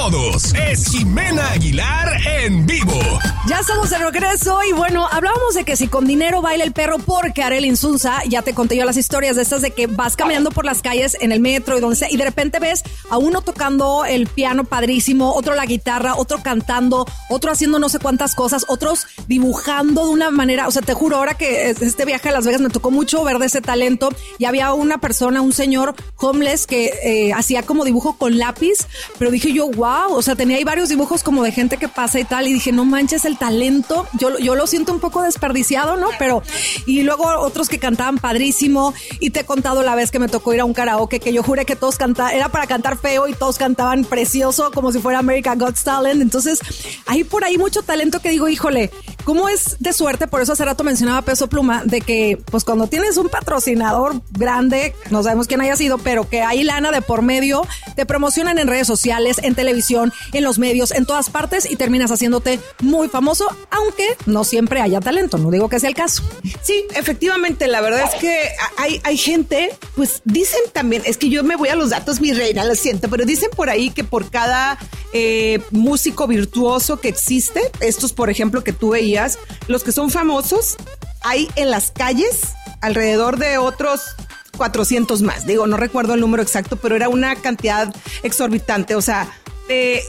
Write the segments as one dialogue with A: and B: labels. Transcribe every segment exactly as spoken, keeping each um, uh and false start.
A: todos. Es Jimena Aguilar en vivo.
B: Ya estamos de regreso y bueno, hablábamos de que si con dinero baila el perro porque Arely Insunza, ya te conté yo las historias de estas de que vas caminando por las calles en el metro y donde sea, y de repente ves a uno tocando el piano padrísimo, otro la guitarra, otro cantando, otro haciendo no sé cuántas cosas, otros dibujando de una manera, o sea, te juro, ahora que este viaje a Las Vegas me tocó mucho ver de ese talento y había una persona, un señor homeless que eh, hacía como dibujo con lápiz, pero dije yo, wow, o sea, tenía ahí varios dibujos como de gente que pasa y tal, y dije, no manches el talento, yo, yo lo siento un poco desperdiciado, ¿no? Pero, y luego otros que cantaban padrísimo, y te he contado la vez que me tocó ir a un karaoke, que yo juré que todos cantaban, era para cantar feo y todos cantaban precioso, como si fuera American Got Talent. Entonces, hay por ahí mucho talento que digo, híjole, ¿cómo es de suerte? Por eso hace rato mencionaba Peso Pluma, de que, pues cuando tienes un patrocinador grande, no sabemos quién haya sido, pero que hay lana de por medio, te promocionan en redes sociales, en televisión, en los medios, en todas partes, y terminas haciéndote muy famoso, aunque no siempre haya talento, no digo que sea el caso.
C: Sí, efectivamente, la verdad es que hay, hay gente, pues dicen también, es que yo me voy a los datos, mi reina, lo siento, pero dicen por ahí que por cada eh, músico virtuoso que existe, estos por ejemplo que tú veías, los que son famosos, hay en las calles alrededor de otros cuatrocientos más, digo, no recuerdo el número exacto, pero era una cantidad exorbitante, o sea, eh,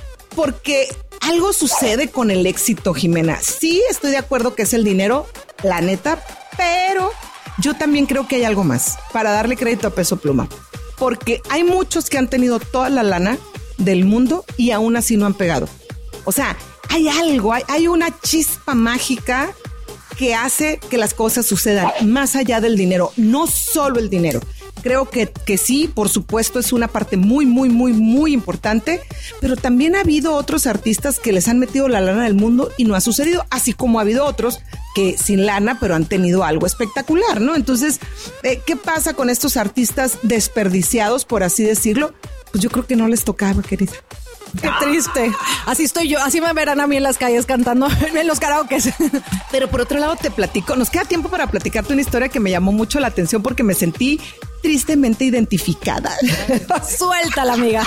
C: porque algo sucede con el éxito, Jimena. Sí, estoy de acuerdo que es el dinero, la neta, pero yo también creo que hay algo más para darle crédito a Peso Pluma, porque hay muchos que han tenido toda la lana del mundo y aún así no han pegado. O sea, hay algo, hay, hay una chispa mágica que hace que las cosas sucedan más allá del dinero, no solo el dinero. Creo que, que sí, por supuesto, es una parte muy, muy, muy, muy importante, pero también ha habido otros artistas que les han metido la lana del mundo y no ha sucedido, así como ha habido otros que sin lana, pero han tenido algo espectacular, ¿no? Entonces, eh, ¿qué pasa con estos artistas desperdiciados, por así decirlo? Pues yo creo que no les tocaba, querida.
B: Qué triste. Así estoy yo, así me verán a mí en las calles cantando en los karaokes.
C: Pero por otro lado te platico, nos queda tiempo para platicarte una historia que me llamó mucho la atención porque me sentí tristemente identificada.
B: Suéltala, amiga.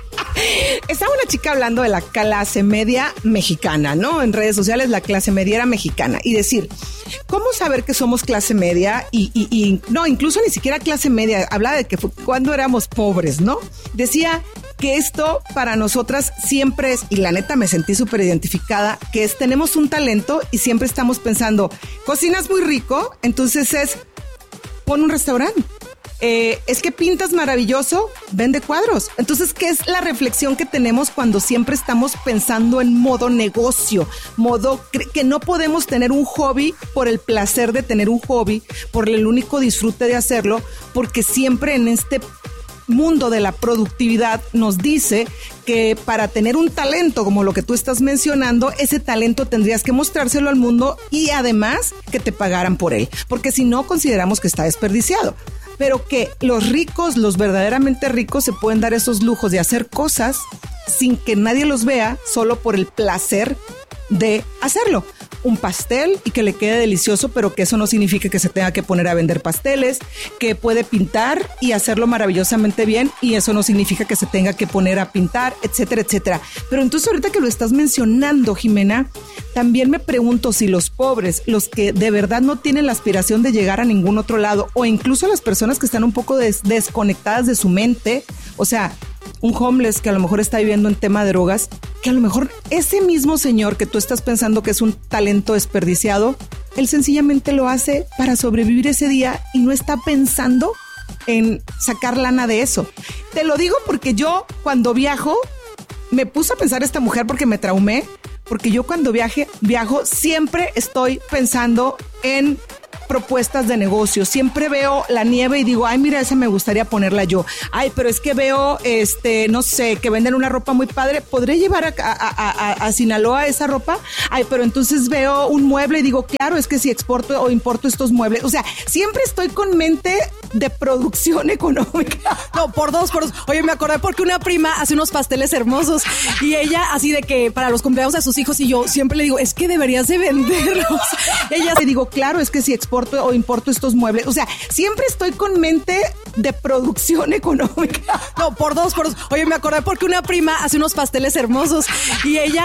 C: Estaba una chica hablando de la clase media mexicana, ¿no? En redes sociales la clase media era mexicana. Y decir, ¿cómo saber que somos clase media? Y, y, y no, incluso ni siquiera clase media. Hablaba de que fue cuando éramos pobres, ¿no? Decía que esto para nosotras siempre es, y la neta me sentí súper identificada, que es, tenemos un talento y siempre estamos pensando, cocinas muy rico, entonces es, pon un restaurante. Eh, es que pintas maravilloso, vende cuadros. Entonces, ¿qué es la reflexión que tenemos cuando siempre estamos pensando en modo negocio? Modo que no podemos tener un hobby por el placer de tener un hobby, por el único disfrute de hacerlo, porque siempre en este mundo de la productividad nos dice que para tener un talento como lo que tú estás mencionando, ese talento tendrías que mostrárselo al mundo y además que te pagaran por él, porque si no consideramos que está desperdiciado. Pero que los ricos, los verdaderamente ricos, se pueden dar esos lujos de hacer cosas sin que nadie los vea, solo por el placer de hacerlo. Un pastel y que le quede delicioso, pero que eso no significa que se tenga que poner a vender pasteles, que puede pintar y hacerlo maravillosamente bien y eso no significa que se tenga que poner a pintar, etcétera, etcétera. Pero entonces ahorita que lo estás mencionando, Jimena, también me pregunto si los pobres, los que de verdad no tienen la aspiración de llegar a ningún otro lado, o incluso las personas que están un poco des- desconectadas de su mente, o sea, un homeless que a lo mejor está viviendo en tema de drogas, que a lo mejor ese mismo señor que tú estás pensando que es un talento desperdiciado, él sencillamente lo hace para sobrevivir ese día y no está pensando en sacar lana de eso. Te lo digo porque yo cuando viajo, me puse a pensar esta mujer porque me traumé, porque yo cuando viaje, viajo siempre estoy pensando en propuestas de negocio. Siempre veo la nieve y digo, ay, mira, esa me gustaría ponerla yo. Ay, pero es que veo, este, no sé, que venden una ropa muy padre. ¿Podré llevar a, a, a, a Sinaloa esa ropa? Ay, pero entonces veo un mueble y digo, claro, es que si exporto o importo estos muebles. O sea, siempre estoy con mente de producción económica.
B: No, por dos, por dos. Oye, me acordé porque una prima hace unos pasteles hermosos y ella así de que para los cumpleaños de sus hijos, y yo siempre le digo, es que deberías de venderlos.
C: Ella le digo, claro, es que si exporto exporto o importo estos muebles. O sea, siempre estoy con mente de producción económica.
B: No, por dos, por dos. Oye, me acordé porque una prima hace unos pasteles hermosos y ella